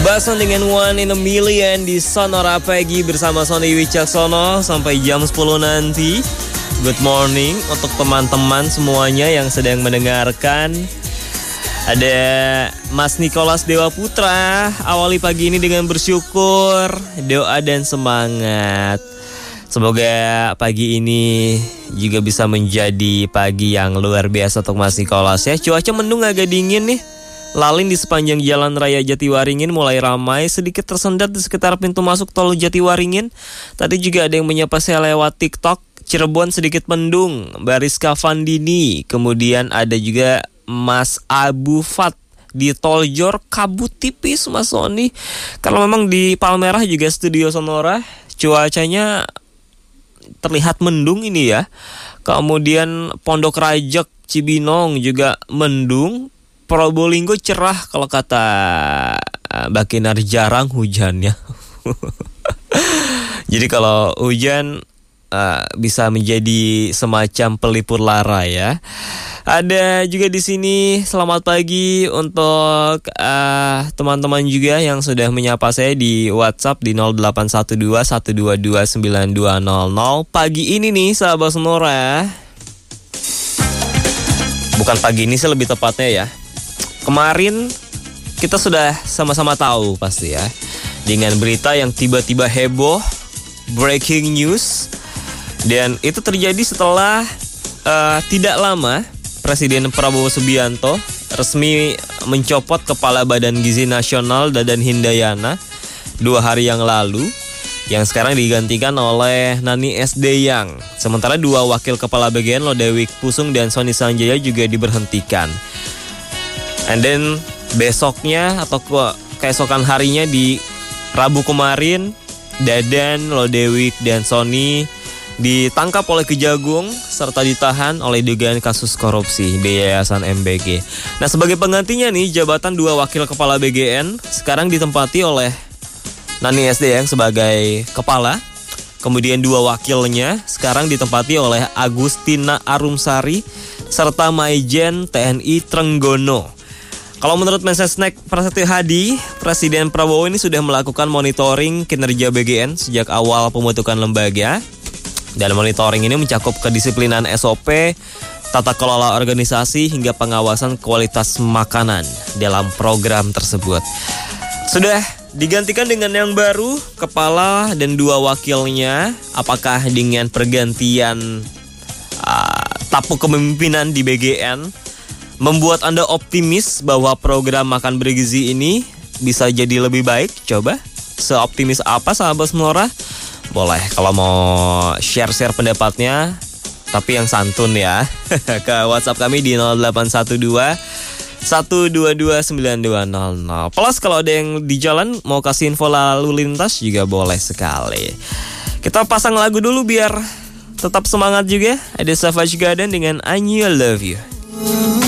Bason dengan One in a Million di Sonora Pagi bersama Sony Wicaksono sampai jam 10 nanti. Good morning untuk teman-teman semuanya yang sedang mendengarkan. Ada Mas Nicholas Dewa Putra. Awali pagi ini dengan bersyukur, doa dan semangat. Semoga pagi ini juga bisa menjadi pagi yang luar biasa untuk Mas Nicholas ya. Cuaca mendung agak dingin nih. Lalin di sepanjang Jalan Raya Jatiwaringin mulai ramai, sedikit tersendat di sekitar pintu masuk tol Jatiwaringin. Tadi juga ada yang menyapa saya lewat TikTok. Cirebon sedikit mendung, Bariska Vandini. Kemudian ada juga Mas Abu Fat di Tol Jor, kabut tipis Mas Sony. Karena memang di Palmerah juga studio Sonora cuacanya terlihat mendung ini ya. Kemudian Pondok Rajek Cibinong juga mendung. Probolinggo cerah kalau kata Mbak Kinar, jarang hujannya. Jadi kalau hujan bisa menjadi semacam pelipur lara ya. Ada juga di sini selamat pagi untuk teman-teman juga yang sudah menyapa saya di WhatsApp di 0812-122-9200. Pagi ini nih sahabat Sonora. Bukan pagi ini sih lebih tepatnya ya. Kemarin kita sudah sama-sama tahu pasti ya, dengan berita yang tiba-tiba heboh, breaking news. Dan itu terjadi setelah tidak lama Presiden Prabowo Subianto resmi mencopot Kepala Badan Gizi Nasional Dadan Hindayana 2 hari yang lalu, yang sekarang digantikan oleh Nani SDyang. Sementara 2 wakil Kepala BGN Lodewijk Pusung dan Sony Sanjaya juga diberhentikan. And then besoknya atau keesokan harinya di Rabu kemarin, Dadan, Lodewijk dan Sony ditangkap oleh Kejagung serta ditahan oleh dugaan kasus korupsi di Yayasan MBG. Nah, sebagai penggantinya nih, jabatan 2 wakil kepala BGN sekarang ditempati oleh Nani SDyang sebagai kepala. Kemudian 2 wakilnya sekarang ditempati oleh Agustina Arumsari serta Maijen TNI Trenggono. Kalau menurut Mensesnek Prasetyo Hadi, Presiden Prabowo ini sudah melakukan monitoring kinerja BGN sejak awal pembentukan lembaga. Dan monitoring ini mencakup kedisiplinan SOP, tata kelola organisasi hingga pengawasan kualitas makanan dalam program tersebut. Sudah digantikan dengan yang baru, kepala dan 2 wakilnya. Apakah dengan pergantian tapu kepemimpinan di BGN membuat Anda optimis bahwa program makan bergizi ini bisa jadi lebih baik? Coba, seoptimis apa sahabat Sonora? Boleh kalau mau share pendapatnya, tapi yang santun ya. Ke WhatsApp kami di 0812-122-9200. Plus kalau ada yang di jalan mau kasih info lalu lintas juga boleh sekali. Kita pasang lagu dulu biar tetap semangat juga. Ada Savage Garden dengan I Knew I Love You.